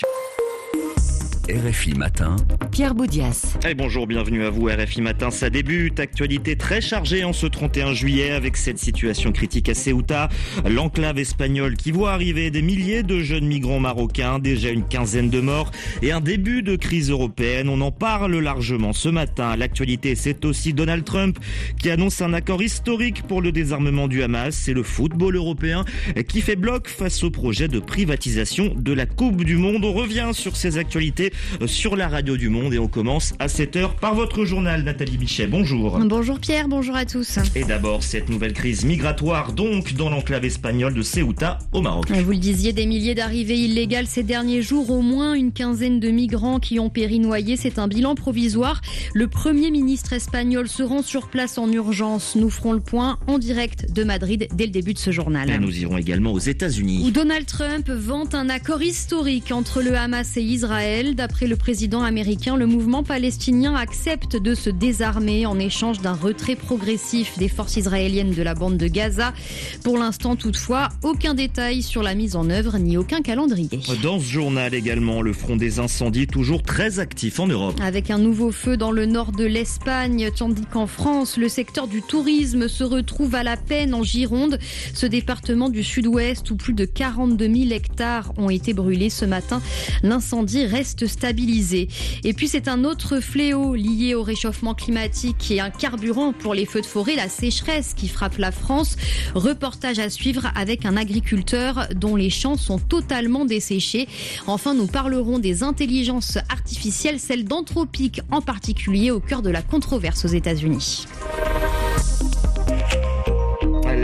[SPEAKER 11] R F I Matin,
[SPEAKER 3] Pierre Boudias.
[SPEAKER 7] Allez, bonjour, bienvenue à vous. R F I Matin, ça débute. Actualité très chargée en ce trente et un juillet avec cette situation critique à Ceuta. L'enclave espagnole qui voit arriver des milliers de jeunes migrants marocains, déjà une quinzaine de morts et un début de crise européenne. On en parle largement ce matin. L'actualité, c'est aussi Donald Trump qui annonce un accord historique pour le désarmement du Hamas. C'est le football européen qui fait bloc face au projet de privatisation de la Coupe du Monde. On revient sur ces actualités sur la radio du Monde et on commence à sept heures par votre journal. Nathalie Bichet, bonjour.
[SPEAKER 10] Bonjour Pierre, bonjour à tous.
[SPEAKER 7] Et d'abord cette nouvelle crise migratoire donc dans l'enclave espagnole de Ceuta au Maroc.
[SPEAKER 10] Vous le disiez, des milliers d'arrivées illégales ces derniers jours, au moins une quinzaine de migrants qui ont péri noyés, c'est un bilan provisoire. Le Premier ministre espagnol se rend sur place en urgence. Nous ferons le point en direct de Madrid dès le début de ce journal.
[SPEAKER 7] Et nous irons également aux États-Unis
[SPEAKER 10] où Donald Trump vante un accord historique entre le Hamas et Israël. D'après le président américain, le mouvement palestinien accepte de se désarmer en échange d'un retrait progressif des forces israéliennes de la bande de Gaza. Pour l'instant, toutefois, aucun détail sur la mise en œuvre ni aucun calendrier.
[SPEAKER 7] Dans ce journal également, le front des incendies toujours très actif en Europe.
[SPEAKER 10] Avec un nouveau feu dans le nord de l'Espagne, tandis qu'en France, le secteur du tourisme se retrouve à la peine en Gironde. Ce département du sud-ouest où plus de quarante-deux mille hectares ont été brûlés ce matin. L'incendie reste stabilisé. Et puis c'est un autre fléau lié au réchauffement climatique et un carburant pour les feux de forêt, la sécheresse qui frappe la France. Reportage à suivre avec un agriculteur dont les champs sont totalement desséchés. Enfin, nous parlerons des intelligences artificielles, celles d'Anthropic en particulier, au cœur de la controverse aux États-Unis.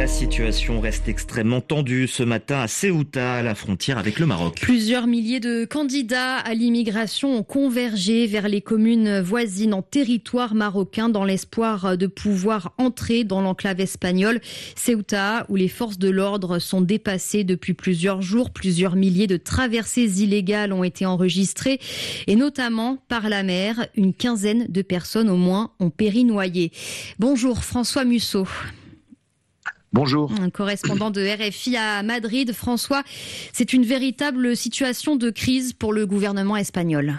[SPEAKER 7] La situation reste extrêmement tendue ce matin à Ceuta, à la frontière avec le Maroc.
[SPEAKER 10] Plusieurs milliers de candidats à l'immigration ont convergé vers les communes voisines en territoire marocain dans l'espoir de pouvoir entrer dans l'enclave espagnole. Ceuta, où les forces de l'ordre sont dépassées depuis plusieurs jours. Plusieurs milliers de traversées illégales ont été enregistrées et notamment par la mer. Une quinzaine de personnes au moins ont péri noyées. Bonjour François Musso.
[SPEAKER 8] Bonjour.
[SPEAKER 10] Un correspondant de R F I à Madrid. François, c'est une véritable situation de crise pour le gouvernement espagnol.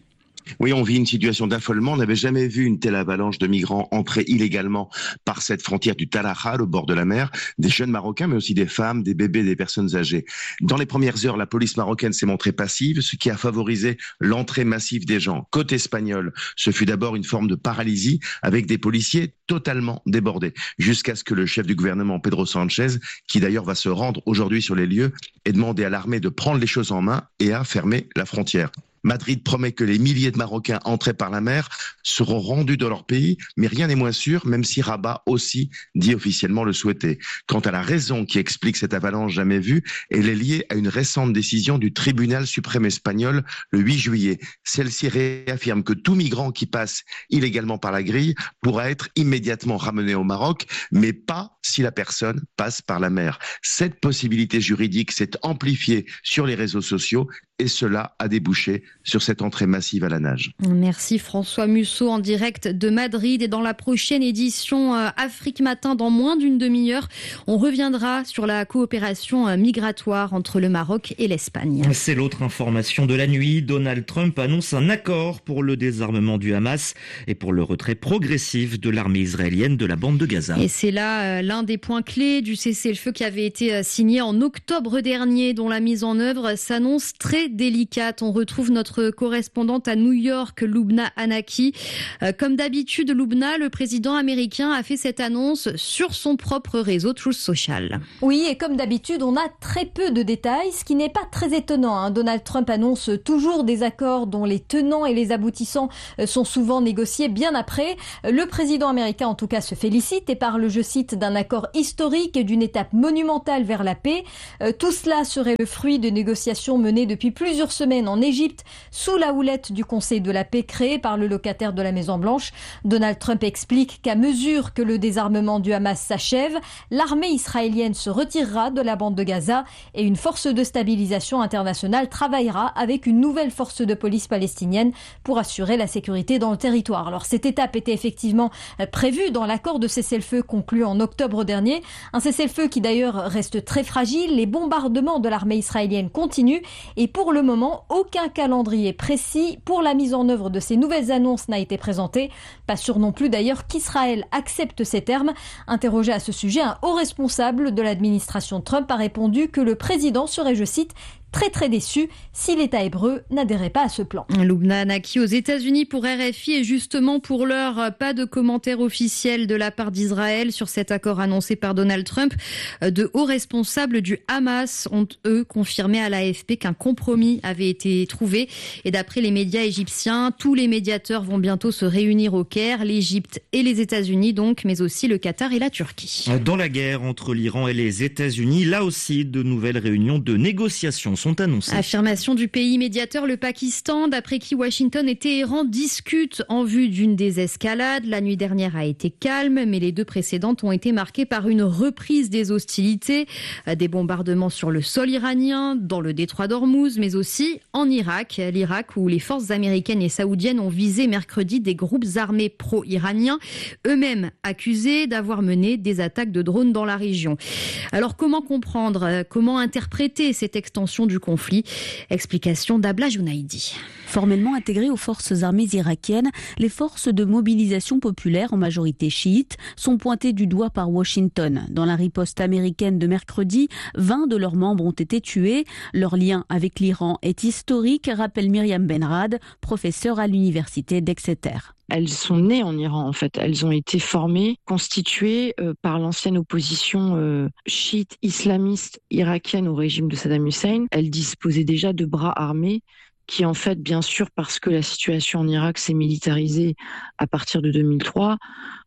[SPEAKER 8] Oui, on vit une situation d'affolement. On n'avait jamais vu une telle avalanche de migrants entrer illégalement par cette frontière du Tarajal, au bord de la mer. Des jeunes Marocains, mais aussi des femmes, des bébés, des personnes âgées. Dans les premières heures, la police marocaine s'est montrée passive, ce qui a favorisé l'entrée massive des gens. Côté espagnol, ce fut d'abord une forme de paralysie, avec des policiers totalement débordés, jusqu'à ce que le chef du gouvernement, Pedro Sánchez, qui d'ailleurs va se rendre aujourd'hui sur les lieux, ait demandé à l'armée de prendre les choses en main et à fermer la frontière. Madrid promet que les milliers de Marocains entrés par la mer seront rendus dans leur pays, mais rien n'est moins sûr, même si Rabat aussi dit officiellement le souhaiter. Quant à la raison qui explique cette avalanche jamais vue, elle est liée à une récente décision du tribunal suprême espagnol le huit juillet. Celle-ci réaffirme que tout migrant qui passe illégalement par la grille pourra être immédiatement ramené au Maroc, mais pas si la personne passe par la mer. Cette possibilité juridique s'est amplifiée sur les réseaux sociaux et cela a débouché sur cette entrée massive à la nage.
[SPEAKER 10] Merci François Musso en direct de Madrid. Et dans la prochaine édition Afrique Matin, dans moins d'une demi-heure, on reviendra sur la coopération migratoire entre le Maroc et l'Espagne.
[SPEAKER 7] C'est l'autre information de la nuit. Donald Trump annonce un accord pour le désarmement du Hamas et pour le retrait progressif de l'armée israélienne de la bande de Gaza.
[SPEAKER 10] Et c'est là l'un des points clés du cessez-le-feu qui avait été signé en octobre dernier, dont la mise en œuvre s'annonce très délicate. On retrouve notre correspondante à New York, Loubna Anaki. Euh, comme d'habitude, Loubna, le président américain a fait cette annonce sur son propre réseau Truth Social.
[SPEAKER 12] Oui, et comme d'habitude, on a très peu de détails, ce qui n'est pas très étonnant. Hein. Donald Trump annonce toujours des accords dont les tenants et les aboutissants sont souvent négociés bien après. Le président américain, en tout cas, se félicite et parle, je cite, d'un accord historique et d'une étape monumentale vers la paix. Euh, tout cela serait le fruit de négociations menées depuis plusieurs semaines en Égypte, sous la houlette du Conseil de la paix créé par le locataire de la Maison-Blanche. Donald Trump explique qu'à mesure que le désarmement du Hamas s'achève, l'armée israélienne se retirera de la bande de Gaza et une force de stabilisation internationale travaillera avec une nouvelle force de police palestinienne pour assurer la sécurité dans le territoire. Alors cette étape était effectivement prévue dans l'accord de cessez-le-feu conclu en octobre dernier. Un cessez-le-feu qui d'ailleurs reste très fragile. Les bombardements de l'armée israélienne continuent et pour le moment, aucun calendrier précis pour la mise en œuvre de ces nouvelles annonces n'a été présenté. Pas sûr non plus d'ailleurs qu'Israël accepte ces termes. Interrogé à ce sujet, un haut responsable de l'administration Trump a répondu que le président serait, je cite, très très déçu si l'État hébreu n'adhérait pas à ce plan.
[SPEAKER 10] Loubna Anaki aux États-Unis pour R F I et justement pour l'heure, pas de commentaire officiel de la part d'Israël sur cet accord annoncé par Donald Trump. De hauts responsables du Hamas ont eux confirmé à l'A F P qu'un compromis avait été trouvé et d'après les médias égyptiens, tous les médiateurs vont bientôt se réunir au Caire, l'Égypte et les États-Unis donc, mais aussi le Qatar et la Turquie.
[SPEAKER 7] Dans la guerre entre l'Iran et les États-Unis, là aussi de nouvelles réunions de négociations sont annoncées.
[SPEAKER 10] Affirmation du pays médiateur, le Pakistan, d'après qui Washington et Téhéran discutent en vue d'une désescalade. La nuit dernière a été calme, mais les deux précédentes ont été marquées par une reprise des hostilités, des bombardements sur le sol iranien, dans le détroit d'Ormuz, mais aussi en Irak. L'Irak où les forces américaines et saoudiennes ont visé mercredi des groupes armés pro-iraniens, eux-mêmes accusés d'avoir mené des attaques de drones dans la région. Alors comment comprendre, comment interpréter cette extension du conflit? Explication d'Abla Jounaïdi.
[SPEAKER 13] Formellement intégrées aux forces armées irakiennes, les forces de mobilisation populaire, en majorité chiites, sont pointées du doigt par Washington. Dans la riposte américaine de mercredi, vingt de leurs membres ont été tués. Leur lien avec l'Iran est historique, rappelle Myriam Benrad, professeure à l'université d'Exeter.
[SPEAKER 15] Elles sont nées en Iran, en fait. Elles ont été formées, constituées euh, par l'ancienne opposition euh, chiite islamiste irakienne au régime de Saddam Hussein. Elles disposaient déjà de bras armés qui, en fait, bien sûr, parce que la situation en Irak s'est militarisée à partir de deux mille trois,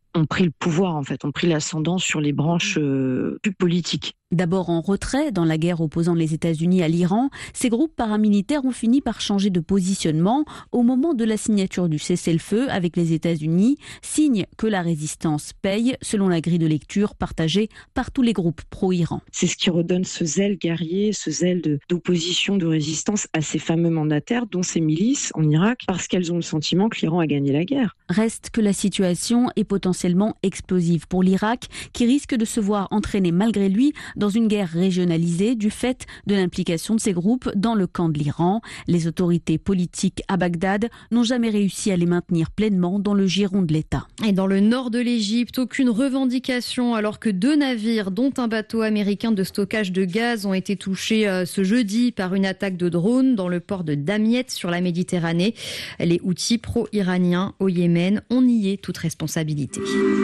[SPEAKER 15] ont pris le pouvoir, en fait, ont pris l'ascendant sur les branches euh, plus politiques.
[SPEAKER 13] D'abord en retrait dans la guerre opposant les États-Unis à l'Iran, ces groupes paramilitaires ont fini par changer de positionnement au moment de la signature du cessez-le-feu avec les États-Unis, signe que la résistance paye, selon la grille de lecture partagée par tous les groupes pro-Iran.
[SPEAKER 15] C'est ce qui redonne ce zèle guerrier, ce zèle de, d'opposition, de résistance à ces fameux mandataires, dont ces milices en Irak, parce qu'elles ont le sentiment que l'Iran a gagné la guerre.
[SPEAKER 13] Reste que la situation est potentiellement explosive pour l'Irak, qui risque de se voir entraîner malgré lui dans une guerre régionalisée du fait de l'implication de ces groupes dans le camp de l'Iran. Les autorités politiques à Bagdad n'ont jamais réussi à les maintenir pleinement dans le giron de l'État.
[SPEAKER 10] Et dans le nord de l'Égypte, aucune revendication alors que deux navires, dont un bateau américain de stockage de gaz, ont été touchés ce jeudi par une attaque de drone dans le port de Damiette sur la Méditerranée. Les Houthis pro-iraniens au Yémen ont nié toute responsabilité.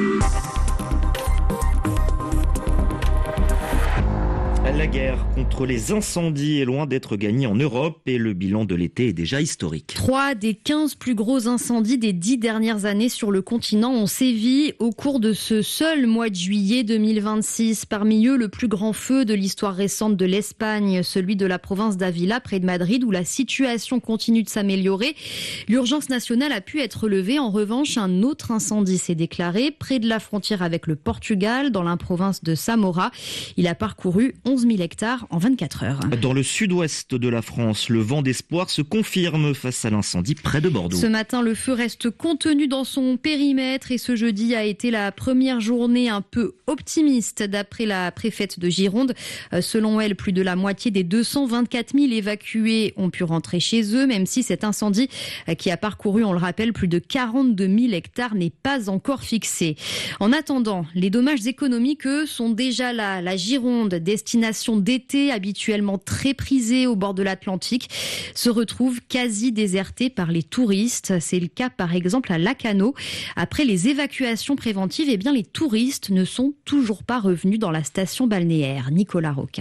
[SPEAKER 7] La guerre contre les incendies est loin d'être gagnée en Europe et le bilan de l'été est déjà historique.
[SPEAKER 10] Trois des quinze plus gros incendies des dix dernières années sur le continent ont sévi au cours de ce seul mois de juillet deux mille vingt-six. Parmi eux, le plus grand feu de l'histoire récente de l'Espagne, celui de la province d'Ávila, près de Madrid, où la situation continue de s'améliorer. L'urgence nationale a pu être levée. En revanche, un autre incendie s'est déclaré près de la frontière avec le Portugal, dans la province de Samora. Il a parcouru onze mille hectares en vingt-quatre heures.
[SPEAKER 7] Dans le sud-ouest de la France, le vent d'espoir se confirme face à l'incendie près de Bordeaux.
[SPEAKER 10] Ce matin, le feu reste contenu dans son périmètre et ce jeudi a été la première journée un peu optimiste d'après la préfète de Gironde. Selon elle, plus de la moitié des deux cent vingt-quatre mille évacués ont pu rentrer chez eux, même si cet incendie qui a parcouru, on le rappelle, plus de quarante-deux mille hectares n'est pas encore fixé. En attendant, les dommages économiques, eux, sont déjà là. La Gironde, destination d'été habituellement très prisée au bord de l'Atlantique, se retrouve quasi désertée par les touristes. C'est le cas par exemple à Lacanau. Après les évacuations préventives, eh bien, les touristes ne sont toujours pas revenus dans la station balnéaire. Nicolas Roca.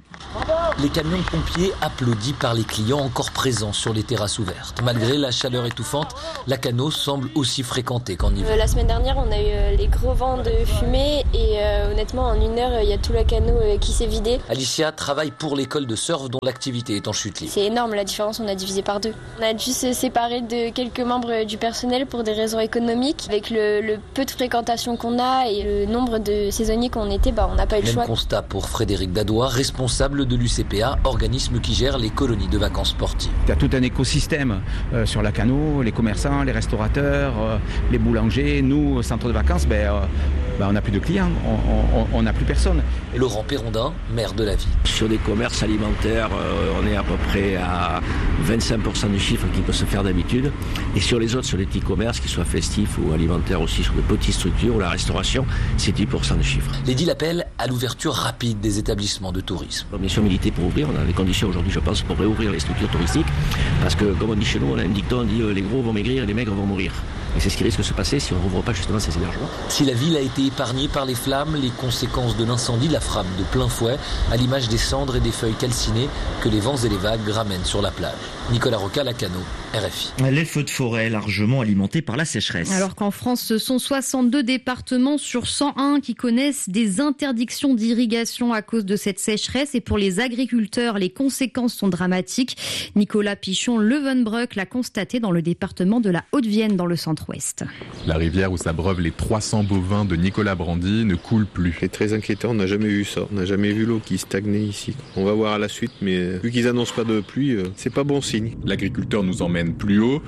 [SPEAKER 9] Les camions de pompiers applaudis par les clients encore présents sur les terrasses ouvertes. Malgré la chaleur étouffante, Lacanau semble aussi fréquenté qu'en hiver.
[SPEAKER 16] Euh, la semaine dernière, on a eu euh, les gros vents de fumée et euh, honnêtement, en une heure, il y a tout Lacanau euh, qui s'est vidé.
[SPEAKER 9] Alicia travaille pour l'école de surf dont l'activité est en chute libre.
[SPEAKER 16] C'est énorme la différence, on a divisé par deux. On a dû se séparer de quelques membres du personnel pour des raisons économiques. Avec le, le peu de fréquentation qu'on a et le nombre de saisonniers qu'on était, bah, on n'a pas eu le
[SPEAKER 9] Même
[SPEAKER 16] choix.
[SPEAKER 9] Constat pour Frédéric Dadois, responsable de l'U C P A, organisme qui gère les colonies de vacances sportives.
[SPEAKER 18] Il y a tout un écosystème euh, sur Lacanau, les commerçants, les restaurateurs, euh, les boulangers. Nous, au centre de vacances, ben, euh, ben, on n'a plus de clients, on n'a plus personne.
[SPEAKER 9] Laurent Perrondin, maire de la ville.
[SPEAKER 23] Sur des commerces alimentaires, euh, on est à peu près à vingt-cinq pour cent du chiffre qui peut se faire d'habitude. Et sur les autres, sur les petits commerces, qu'ils soient festifs ou alimentaires aussi, sur de petites structures ou la restauration, c'est dix pour cent du chiffre.
[SPEAKER 9] L'édile appelle à l'ouverture rapide des établissements de tourisme.
[SPEAKER 23] Bien sûr, militer pour ouvrir, on a les conditions aujourd'hui, je pense, pour réouvrir les structures touristiques. Parce que, comme on dit chez nous, on a un dicton, on dit euh, les gros vont maigrir et les maigres vont mourir. Et c'est ce qui risque de se passer si on ne rouvre pas justement ces hébergements.
[SPEAKER 9] Si la ville a été épargnée par les flammes, les conséquences de l'incendie la frappent de plein fouet, à l'image des cendres et des feuilles calcinées que les vents et les vagues ramènent sur la plage. Nicolas Roca, Lacanau, R F I.
[SPEAKER 7] Les feux de forêt largement alimentés par la sécheresse.
[SPEAKER 10] Alors qu'en France, ce sont soixante-deux départements sur cent un qui connaissent des interdictions d'irrigation à cause de cette sécheresse. Et pour les agriculteurs, les conséquences sont dramatiques. Nicolas Pichon-Levenbruck l'a constaté dans le département de la Haute-Vienne, dans le centre-ouest.
[SPEAKER 19] La rivière où s'abreuvent les trois cents bovins de Nicolas Brandy ne coule plus.
[SPEAKER 2] C'est très inquiétant, on n'a jamais vu ça. On n'a jamais vu l'eau qui stagnait ici. On va voir à la suite, mais vu qu'ils annoncent pas de pluie, c'est pas bon signe.
[SPEAKER 19] L'agriculteur nous emmène plus haut.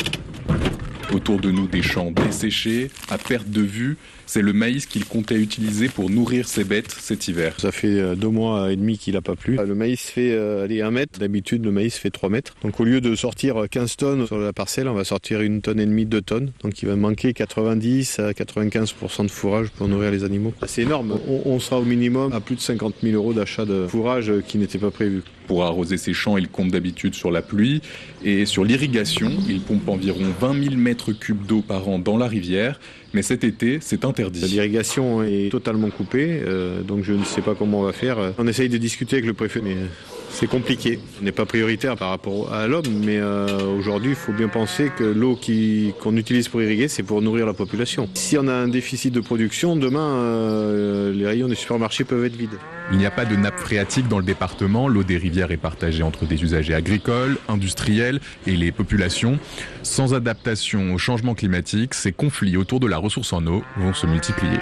[SPEAKER 19] Autour de nous, des champs desséchés, à perte de vue. C'est le maïs qu'il comptait utiliser pour nourrir ses bêtes cet hiver.
[SPEAKER 2] Ça fait deux mois et demi qu'il n'a pas plu. Le maïs fait euh, allez, un mètre. D'habitude, le maïs fait trois mètres. Donc au lieu de sortir quinze tonnes sur la parcelle, on va sortir une tonne et demie, deux tonnes. Donc il va manquer quatre-vingt-dix à quatre-vingt-quinze pour cent de fourrage pour nourrir les animaux. C'est énorme. On, on sera au minimum à plus de cinquante mille euros d'achat de fourrage qui n'était pas prévu.
[SPEAKER 19] Pour arroser ses champs, il compte d'habitude sur la pluie. Et sur l'irrigation, il pompe environ vingt mille mètres cubes d'eau par an dans la rivière. Mais cet été, c'est interdit.
[SPEAKER 2] L'irrigation est totalement coupée, euh, donc je ne sais pas comment on va faire. On essaye de discuter avec le préfet, mais
[SPEAKER 14] c'est compliqué. On n'est pas prioritaire par rapport à l'homme, mais euh, aujourd'hui, il faut bien penser que l'eau qui, qu'on utilise pour irriguer, c'est pour nourrir la population. Si on a un déficit de production, demain, euh, les rayons des supermarchés peuvent être vides.
[SPEAKER 17] Il n'y a pas de nappe phréatique dans le département. L'eau des rivières est partagée entre des usagers agricoles, industriels et les populations. Sans adaptation au changement climatique, ces conflits autour de la ressource en eau vont se multiplier.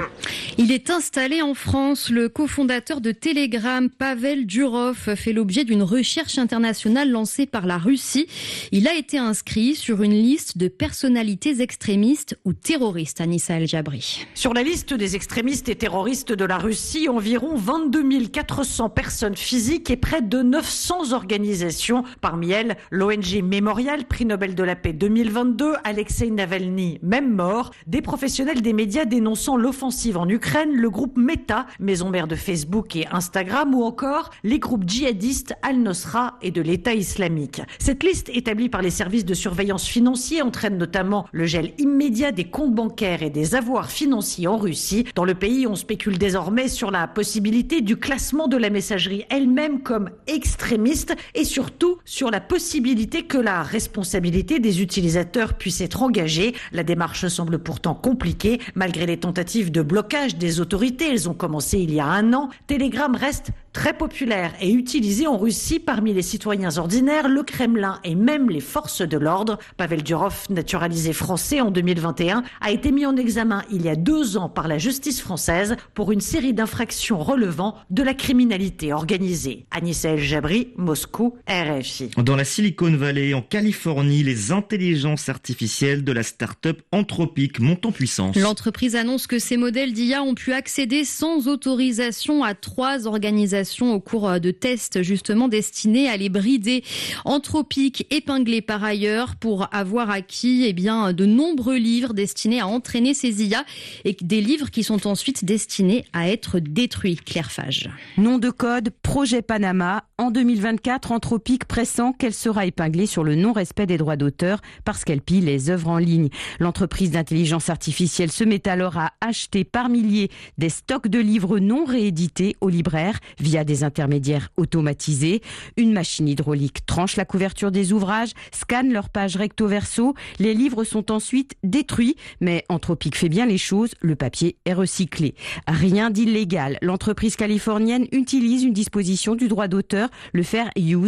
[SPEAKER 10] Il est installé en France. Le cofondateur de Telegram, Pavel Durov, fait l'objet d'une recherche internationale lancée par la Russie. Il a été inscrit sur une liste de personnalités extrémistes ou terroristes. Anissa El Jabri.
[SPEAKER 20] Sur la liste des extrémistes et terroristes de la Russie, environ vingt-deux mille quatre cents personnes physiques et près de neuf cents organisations. Parmi elles, l'O N G Mémorial, prix Nobel de la paix deux mille vingt-deux, Alexei Navalny, même mort, des professionnels des médias dénonçant l'offensive en Ukraine, le groupe Meta, maison mère de Facebook et Instagram, ou encore les groupes djihadistes Al-Nosra et de l'État islamique. Cette liste établie par les services de surveillance financiers entraîne notamment le gel immédiat des comptes bancaires et des avoirs financiers en Russie. Dans le pays, on spécule désormais sur la possibilité du classement de la messagerie elle-même comme extrémiste et surtout sur la possibilité que la responsabilité des utilisateurs puisse être engagée. La démarche semble pourtant compliquée. Malgré les tentatives de blocage des autorités, elles ont commencé il y a un an. Telegram reste très populaire et utilisé en Russie parmi les citoyens ordinaires, le Kremlin et même les forces de l'ordre. Pavel Durov, naturalisé français en deux mille vingt et un, a été mis en examen il y a deux ans par la justice française pour une série d'infractions relevant de la criminalité organisée. Anissa El Jabri, Moscou, R F I.
[SPEAKER 7] Dans la Silicon Valley, en Californie, les intelligences artificielles de la start-up Anthropic montent en puissance.
[SPEAKER 10] L'entreprise annonce que ses modèles d'I A ont pu accéder sans autorisation à trois organisations au cours de tests justement destinés à les brider. Anthropic épinglé par ailleurs pour avoir acquis eh bien, de nombreux livres destinés à entraîner ces I A et des livres qui sont ensuite destinés à être détruits. Claire Fage.
[SPEAKER 21] Nom de code, projet Panama. En deux mille vingt-quatre, Anthropic pressent qu'elle sera épinglée sur le non-respect des droits d'auteur parce qu'elle pille les œuvres en ligne. L'entreprise d'intelligence artificielle se met alors à acheter par milliers des stocks de livres non réédités aux libraires via des intermédiaires automatisés. Une machine hydraulique tranche la couverture des ouvrages, scanne leur page recto-verso. Les livres sont ensuite détruits, mais Anthropic fait bien les choses, le papier est recyclé. Rien d'illégal. L'entreprise californienne utilise une disposition du droit d'auteur, le fair use